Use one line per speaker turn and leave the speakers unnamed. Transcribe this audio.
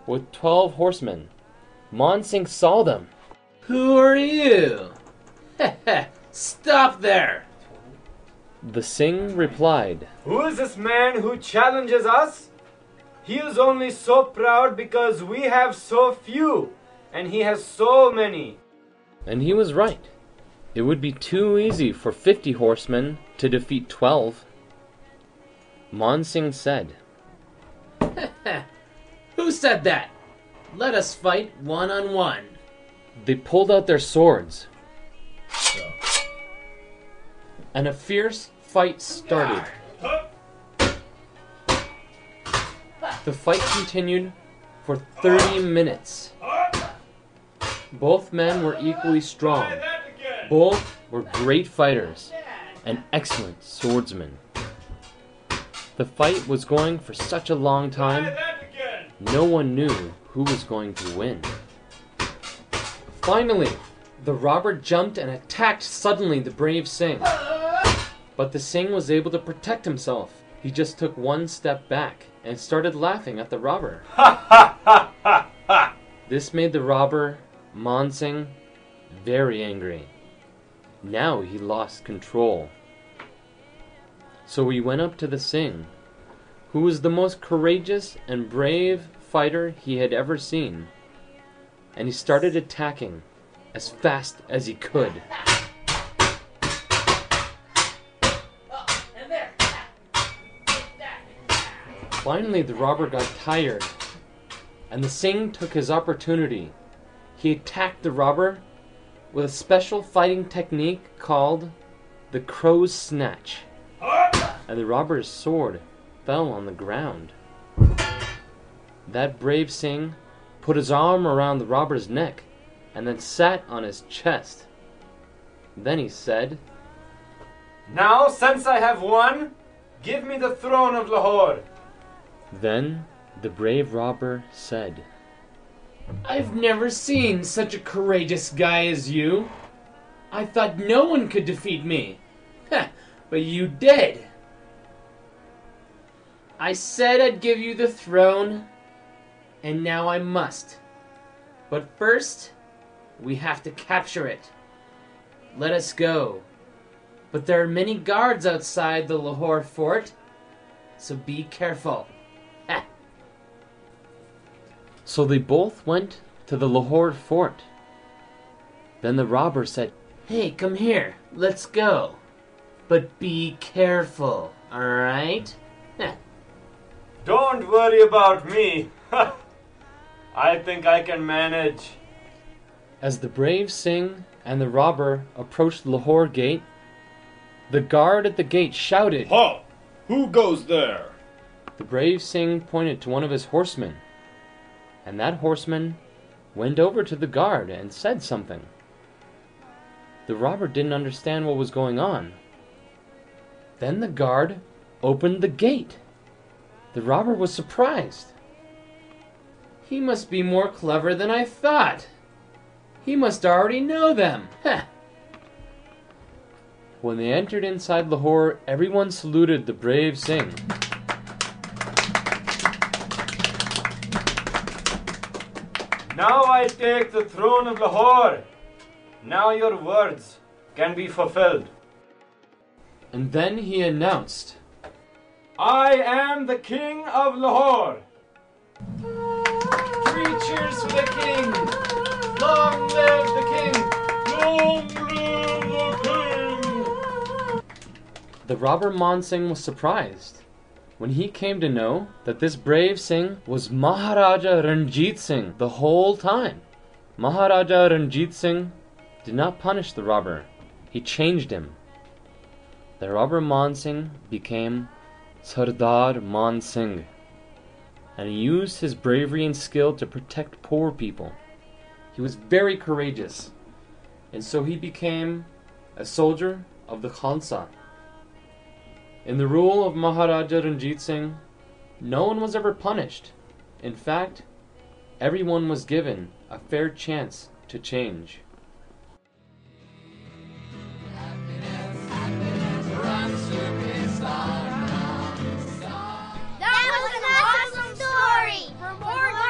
with 12 horsemen. Man Singh saw them.
Who are you? Stop there!
The Singh replied,
Who is this man who challenges us? He is only so proud because we have so few, and he has so many.
and he was right. It would be too easy for 50 horsemen to defeat 12. Man Singh said,
Who said that? Let us fight one-on-one.
They pulled out their swords, and a fierce fight started. The fight continued for 30 minutes. Both men were equally strong. Both were great fighters and excellent swordsmen. The fight was going for such a long time, no one knew who was going to win. Finally, the robber jumped and attacked suddenly the brave Singh. But the Singh was able to protect himself. He just took one step back and started laughing at the robber. This made the robber, Man Singh, very angry. Now he lost control. So he went up to the Singh, who was the most courageous and brave fighter he had ever seen, and he started attacking as fast as he could. Finally, the robber got tired, and the Singh took his opportunity. He attacked the robber with a special fighting technique called the Crow's Snatch, and the robber's sword fell on the ground. That brave Singh put his arm around the robber's neck and then sat on his chest. Then he said,
Now, since I have won, give me the throne of Lahore.
Then the brave robber said,
I've never seen such a courageous guy as you. I thought no one could defeat me. But you did. I said I'd give you the throne, and now I must. But first, we have to capture it. Let us go. But there are many guards outside the Lahore fort, so be careful.
So they both went to the Lahore fort. Then the robber said,
Hey, come here. Let's go. But be careful, alright?
Don't worry about me. I think I can manage.
As the brave Singh and the robber approached Lahore gate, the guard at the gate shouted,
Halt! Who goes there?
The brave Singh pointed to one of his horsemen, and that horseman went over to the guard and said something. The robber didn't understand what was going on. Then the guard opened the gate. The robber was surprised.
He must be more clever than I thought. He must already know them.
When they entered inside Lahore, everyone saluted the brave Singh.
Now I take the throne of Lahore. Now your words can be fulfilled.
And then he announced,
I am the king of Lahore.
3 cheers for the king! Long live the king!
Long live the king!
The robber Man Singh was surprised when he came to know that this brave Singh was Maharaja Ranjit Singh the whole time. Maharaja Ranjit Singh did not punish the robber. He changed him. The robber Man Singh became Sardar Man Singh, and he used his bravery and skill to protect poor people. He was very courageous, and so he became a soldier of the Khalsa. In the rule of Maharaja Ranjit Singh, no one was ever punished. In fact, everyone was given a fair chance to change.